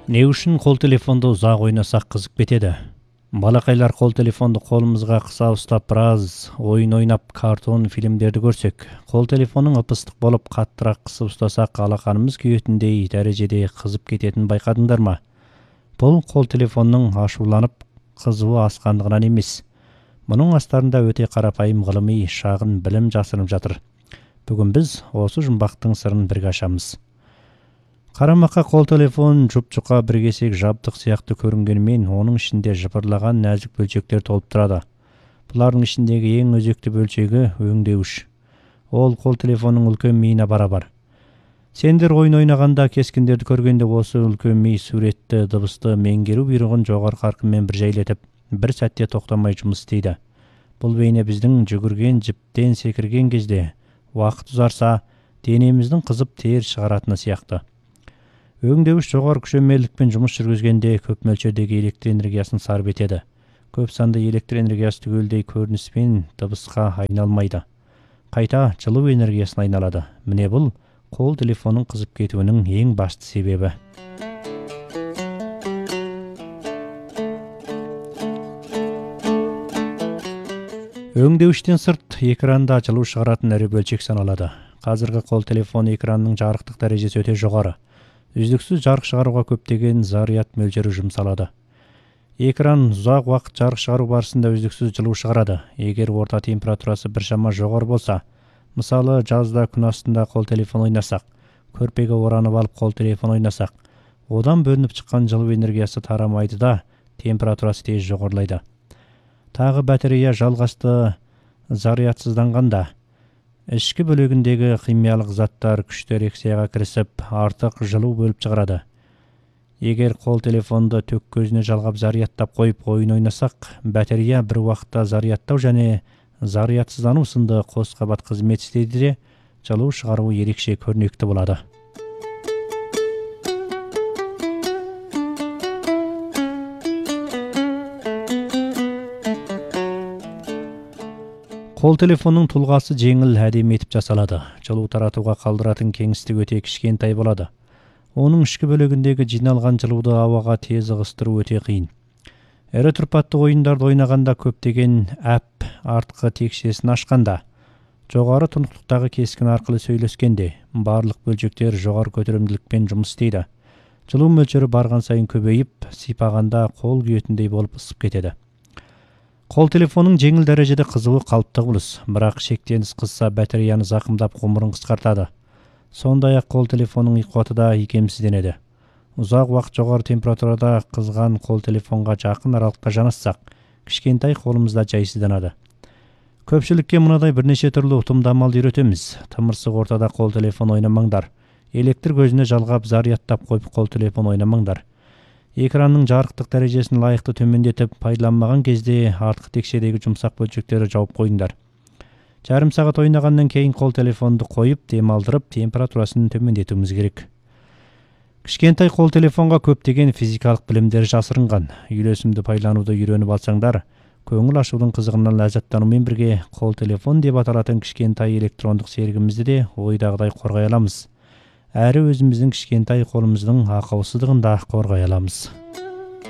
Не үшін қол телефонды ұзақ ойнасақ қызып кетеді? Балақайлар қол телефонды қолымызға қыса ұстап біраз ойын ойнап картон фильмдерді көрсек, қол телефонның ып-ыстық болып қаттырақ қысып ұстасақ алақанымыз күйетіндей дәрежеде қызып кететінін байқадыңдар ма? Бұл қол телефонның ашуланып қызуы асқандығынан емес. Мұның астарында өте қарапайым ғылыми шағын білім жасырынып жатыр. Бүгін біз осы жұмбақтың сырын бірге ашамыз. Қарамаққа қол телефон жұп-жұқа бір кесек жабдық сияқты көрінгенімен, оның ішінде жыпырлаған нәзік бөлшектер толып тұрады. Бұлардың ішіндегі ең өзекті бөлшегі өңдеуіш. Ол қол телефонның үлкен миына барабар. Сендер ойын ойнағанда кескіндерді көргенде осы үлкен ми суретті, дыбысты меңгеру бұйрығын жоғары қарқынмен бір жайлетіп, бір сәтте тоқтамай жұмыс істейді. Бұл бейне біздің жүгірген жіптен секірген кезде уақыт ұзарса, денеміздің қызып тер шығаратыны сияқты. Өңдеуіш жоғары күшемелікпен жұмыс жүргізгенде көп мөлшердегі электр энергиясын сарп етеді. Көп санды электр энергиясы түгелдей көрініспен дыбысқа айналмайды. Қайта жылу энергиясына айналады. Міне бұл қол телефонның қызып кетуінің ең басты себебі. Өңдеуіштен сырт экранда жылу шығаратын ірі бөлшек саналады. Қазіргі қол телефон экранның жарықтық дәрежесі өте жоғары. Үздіксіз жарық шығаруға көптеген заряд мөлшері жұмсалады. Экран ұзақ уақыт жарық шығару барысында үздіксіз жылу шығарады. Егер орта температурасы біршама жоғары болса, мысалы жазда күн астында қол телефон ойнасақ, көрпеге оранып алып қол телефон ойнасақ, одан бөлініп шыққан жылу энергиясы тарамайды да, температурасы тез жоғарылайды. Тағы батарея жалғасты зарядсызданғанда, ішкі бөлігіндегі химиялық заттар күшті реакцияға кірісіп, артық жылу бөліп шығарады. Егер қол телефонды төк көзіне жалғап зарядтап қойып ойын ойнасақ, батарея бір уақытта зарядтау және зарядсыздану сынды қос қабат қызмет істейді де, жылу шығару ерекше көрнекті болады. Қол телефонның тұлғасы жеңіл, әдемі етіп жасалады. Жылу таратуға қалдыратын кеңістік өте кішкентай болады. Оның ішкі бөлігіндегі жиналған жылуды ауаға тез ығыстыру өте қиын. Ірі тұрпатты ойындарды ойнағанда көптеген әп артқы текшесін ашқанда, жоғары тұнықтықтағы кескін арқылы сөйлескенде, барлық бөлшектер жоғары көтерімділікпен жұмыс істейді. Жылу мөлшері барған сайын көбейіп, сипағанда қол күйетіндей болып ысып кетеді. Қол телефонның жеңіл дәрежеде қызуы қалыпты құбылыс, бірақ шектен тыс қызса батареяны зақымдап ғұмырын қысқартады. Сондай-ақ қол телефонның қуаты да икемсізденеді. Ұзақ уақыт жоғары температурада қызған қол телефонға жақын аралыққа жанассақ, кішкентай қолымызда жайсызданады. Көпшілікке мынадай бірнеше түрлі ұтымды амалды үйретеміз. Тымырсық ортада қол телефон ойнамаңдар. Электр көзіне жалғап зарядтап қойып қол телефон ойнамаңдар. Экранның жарықтық дәрежесін лайықты төмендетіп, пайдаланбаған кезде артқы текшедегі жұмсақ бөлшектері жауып қойыңдар. Жарым сағат ойнағаннан кейін қол телефонды қойып, демалдырып, температурасын төмендетуіміз керек. Кішкентай қол телефонға көптеген физикалық білімдер жасырынған. Үйлесімді пайдалануды үйреніп алсаңдар, көңіл ашудың қызығынан ләззаттанумен бірге қол телефон деп аталатын кішкентай электрондық серігімізді де ойдағыдай қорғай аламыз. Әрі өзіміздің кішкентай қолымыздың ақаусыздығын да қорғай аламыз.